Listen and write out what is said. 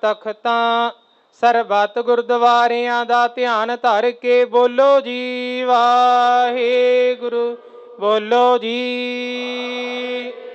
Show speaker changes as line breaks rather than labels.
ਤਖਤਾਂ ਸਰਬੱਤ ਗੁਰਦੁਆਰਿਆਂ ਦਾ ਧਿਆਨ ਧਰ ਕੇ ਬੋਲੋ ਜੀ ਵਾਹਿਗੁਰੂ, ਬੋਲੋ ਜੀ